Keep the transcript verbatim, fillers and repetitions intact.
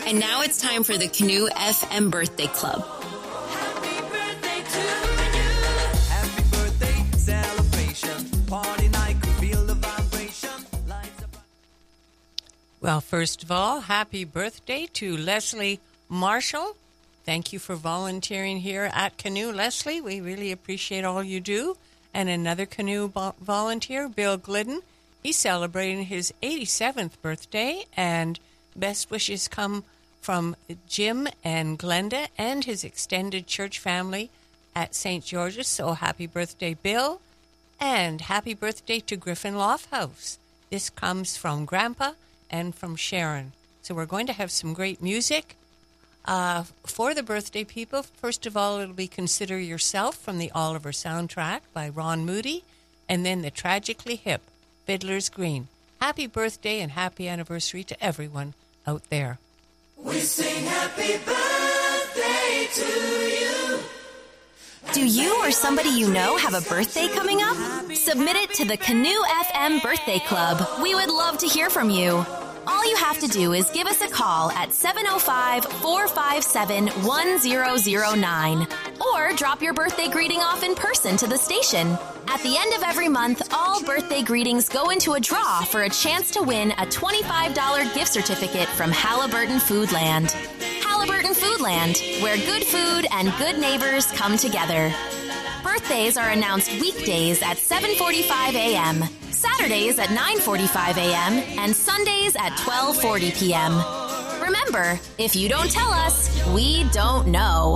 And now it's time for the Canoe F M Birthday Club. Happy birthday to you. Happy birthday celebration. Party night, feel the vibration. Lights up. Well, first of all, happy birthday to Leslie Marshall. Thank you for volunteering here at Canoe, Leslie. We really appreciate all you do. And another Canoe vo- volunteer, Bill Glidden. He's celebrating his eighty-seventh birthday, and best wishes come from Jim and Glenda and his extended church family at Saint George's. So happy birthday, Bill, and happy birthday to Griffin Lofthouse. This comes from Grandpa and from Sharon. So we're going to have some great music uh, for the birthday people. First of all, it'll be Consider Yourself from the Oliver soundtrack by Ron Moody, and then the Tragically Hip, Fiddler's Green. Happy birthday and happy anniversary to everyone out there. We sing happy birthday to you. Do you or somebody you know have a birthday coming up? Submit it to the Canoe F M Birthday Club. We would love to hear from you. All you have to do is give us a call at seven oh five, four five seven, one oh oh nine or drop your birthday greeting off in person to the station. At the end of every month, all birthday greetings go into a draw for a chance to win a twenty-five dollars gift certificate from Halliburton Foodland. Halliburton Foodland, where good food and good neighbors come together. Birthdays are announced weekdays at seven forty-five a.m., Saturdays at nine forty-five a.m., and Sundays at twelve forty p.m. Remember, if you don't tell us, we don't know.